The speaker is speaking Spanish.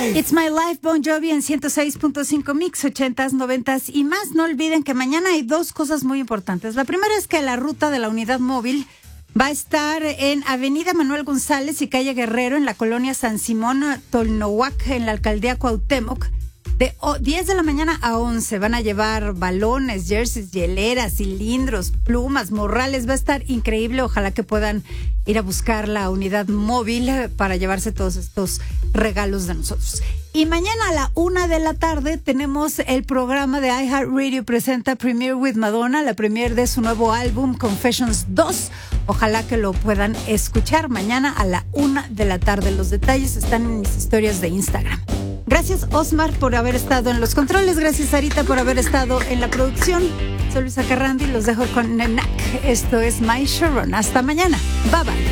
It's My Life, Bon Jovi en 106.5 Mix, 80s, 90s y más. No olviden que mañana hay dos cosas muy importantes. La primera es que la ruta de la unidad móvil va a estar en Avenida Manuel González y Calle Guerrero, en la colonia San Simón, Tolnohuac, en la alcaldía Cuauhtémoc. De 10 de la mañana a 11 van a llevar balones, jerseys, hieleras, cilindros, plumas, morrales. Va a estar increíble. Ojalá que puedan ir a buscar la unidad móvil para llevarse todos estos regalos de nosotros. Y mañana a la 1 de la tarde tenemos el programa de iHeartRadio presenta Premiere with Madonna, la premiere de su nuevo álbum Confessions 2. Ojalá que lo puedan escuchar mañana a la 1 de la tarde. Los detalles están en mis historias de Instagram. Gracias, Osmar, por haber estado en los controles. Gracias, Sarita, por haber estado en la producción. Soy Luisa Carrandi, los dejo con Nenak. Esto es My Sharon. Hasta mañana. Bye, bye.